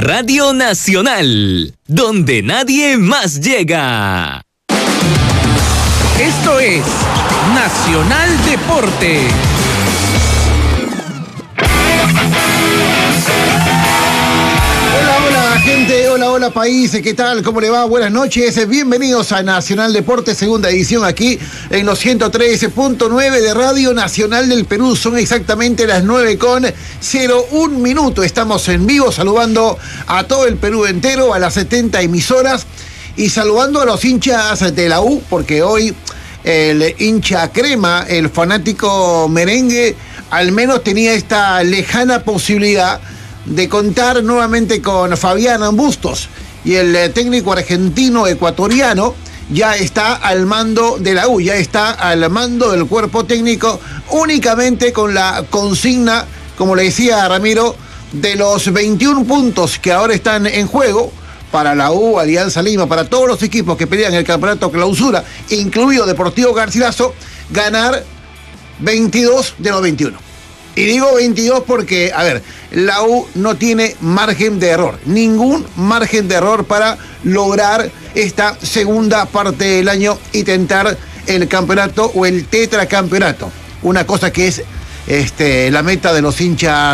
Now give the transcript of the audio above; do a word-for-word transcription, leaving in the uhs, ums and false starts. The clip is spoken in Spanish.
Radio Nacional, donde nadie más llega. Esto es Nacional Deporte. Hola, hola gente, hola, hola país, ¿qué tal? ¿Cómo le va? Buenas noches, bienvenidos a Nacional Deporte, segunda edición aquí en los ciento trece punto nueve de Radio Nacional del Perú. Son exactamente las nueve con cero un minuto. Estamos en vivo saludando a todo el Perú entero, a las setenta emisoras y saludando a los hinchas de la U, porque hoy el hincha crema, el fanático merengue, al menos tenía esta lejana posibilidad de contar nuevamente con Fabián Bustos, y el técnico argentino ecuatoriano ya está al mando de la U, ya está al mando del cuerpo técnico, únicamente con la consigna, como le decía Ramiro, de los veintiún puntos que ahora están en juego para la U, Alianza Lima, para todos los equipos que pelean el campeonato clausura, incluido Deportivo Garcilaso, ganar veintidós de los veintiuno. Y digo veintidós porque, a ver, la U no tiene margen de error, ningún margen de error para lograr esta segunda parte del año y tentar el campeonato o el tetracampeonato. Una cosa que es este, la meta de los hinchas